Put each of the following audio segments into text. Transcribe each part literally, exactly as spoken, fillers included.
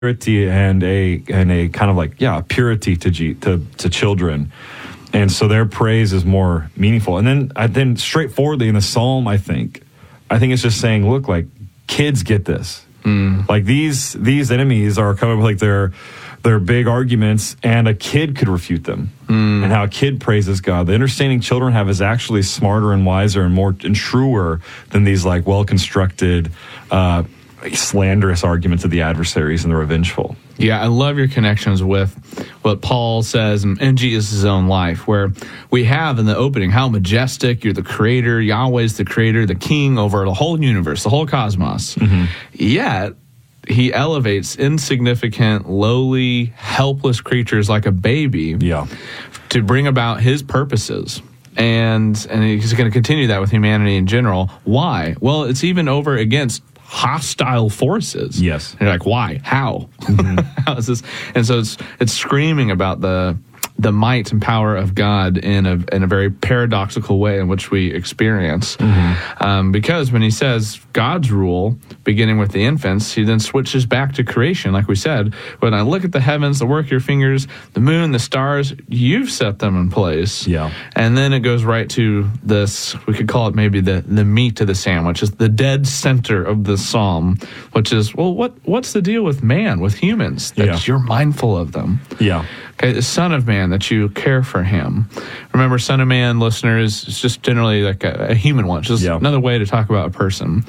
purity and a and a kind of like yeah purity to G, to to children, and so their praise is more meaningful. And then I then straightforwardly in the psalm, I think, I think it's just saying, look, like kids get this, mm. like these these enemies are coming with like their their big arguments, and a kid could refute them, mm. and how a kid praises God. The understanding children have is actually smarter and wiser and more and truer than these like well constructed. Uh, slanderous arguments of the adversaries and the revengeful. Yeah, I love your connections with what Paul says in, in Jesus' own life, where we have in the opening how majestic, you're the creator, Yahweh's the creator, the king over the whole universe, the whole cosmos. Mm-hmm. Yet, he elevates insignificant, lowly, helpless creatures like a baby yeah. to bring about his purposes. And, and he's going to continue that with humanity in general. Why? Well, it's even over against hostile forces. Yes. And you're like, why? How? Mm-hmm. How is this? And so it's it's screaming about the the might and power of God in a in a very paradoxical way in which we experience. Mm-hmm. Um, because when he says God's rule, beginning with the infants, he then switches back to creation, like we said. When I look at the heavens, the work of your fingers, the moon, the stars, you've set them in place. Yeah. And then it goes right to this, we could call it maybe the, the meat of the sandwich, is the dead center of the psalm, which is, well, what what's the deal with man, with humans, that yeah. you're mindful of them? Yeah. Okay, the Son of Man, that you care for him. Remember, Son of Man, listeners, is just generally like a, a human one. It's just yeah. another way to talk about a person.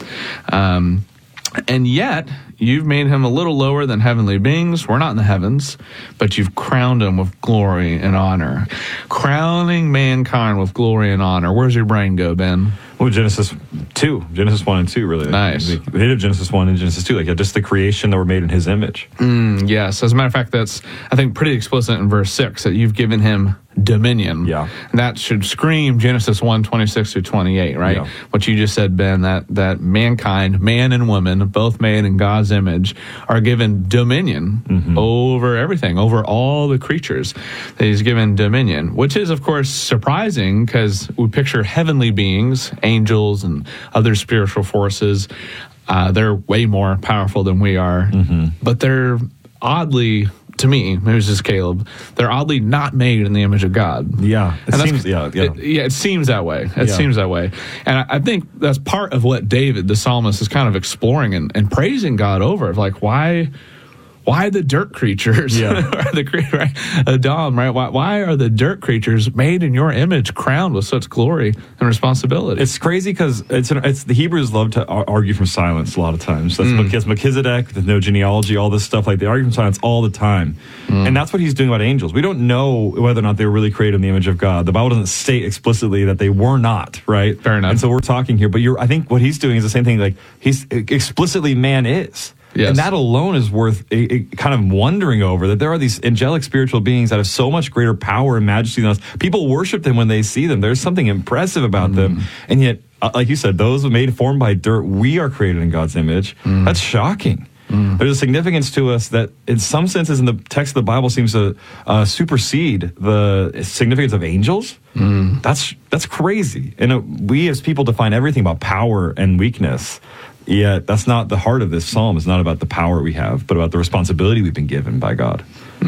Um, and yet, you've made him a little lower than heavenly beings. We're not in the heavens, but you've crowned him with glory and honor. Crowning mankind with glory and honor. Where's your brain go, Ben? Well, Genesis two, Genesis one and two, really. Nice. The hit of Genesis one and Genesis two, like just the creation that were made in his image. Mm, yes. As a matter of fact, that's, I think, pretty explicit in verse six, that you've given him dominion. Yeah. And that should scream Genesis one, twenty-six through twenty-eight, right? Yeah. What you just said, Ben, that, that mankind, man and woman, both made in God's image, are given dominion mm-hmm. over everything, over all the creatures that he's given dominion, which is, of course, surprising because we picture heavenly beings, angels and other spiritual forces. Uh, they're way more powerful than we are, mm-hmm. but they're oddly, to me, maybe it's just Caleb, they're oddly not made in the image of God. Yeah, it and seems, yeah, yeah. It, yeah, it seems that way. It yeah. seems that way. And I, I think that's part of what David, the psalmist, is kind of exploring and, and praising God over. Of like, why... Why the dirt creatures? Yeah. the right? Adam, right? Why, why are the dirt creatures made in your image, crowned with such glory and responsibility? It's crazy because it's an, it's the Hebrews love to argue from silence a lot of times. That's mm. Melchizedek, there's no genealogy, all this stuff. Like they argue from silence all the time, mm. and that's what he's doing about angels. We don't know whether or not they were really created in the image of God. The Bible doesn't state explicitly that they were not. Right? Fair enough. And so we're talking here, but you're. I think what he's doing is the same thing. Like he's explicitly man is. Yes. And that alone is worth a, a kind of wondering over, that there are these angelic spiritual beings that have so much greater power and majesty than us. People worship them when they see them. There's something impressive about mm. them. And yet, uh, like you said, those made formed by dirt, we are created in God's image. Mm. That's shocking. Mm. There's a significance to us that in some senses in the text of the Bible seems to uh, supersede the significance of angels. Mm. That's that's crazy. And uh, we as people define everything about power and weakness. Yet that's not the heart of this psalm. It's not about the power we have, but about the responsibility we've been given by God.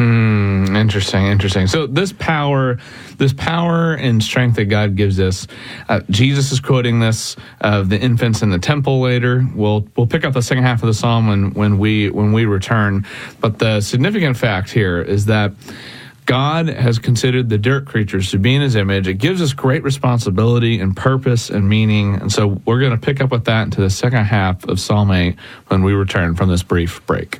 Mm, interesting, interesting. So this power, this power and strength that God gives us, uh, Jesus is quoting this of the infants in the temple later. We'll we'll pick up the second half of the psalm when when we when we return. But the significant fact here is that God has considered the dirt creatures to be in his image. It gives us great responsibility and purpose and meaning. And so we're going to pick up with that into the second half of Psalm eight when we return from this brief break.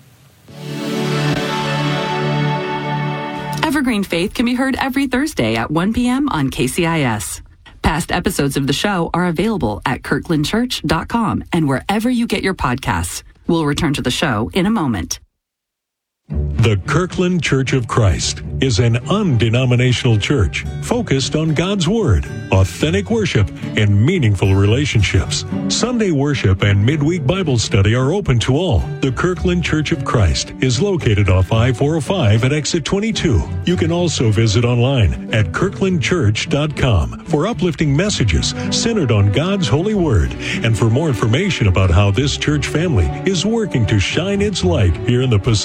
Evergreen Faith can be heard every Thursday at one p.m. on K C I S. Past episodes of the show are available at kirkland church dot com and wherever you get your podcasts. We'll return to the show in a moment. The Kirkland Church of Christ is an undenominational church focused on God's Word, authentic worship, and meaningful relationships. Sunday worship and midweek Bible study are open to all. The Kirkland Church of Christ is located off I four oh five at exit twenty-two. You can also visit online at kirkland church dot com for uplifting messages centered on God's holy Word and for more information about how this church family is working to shine its light here in the Pacific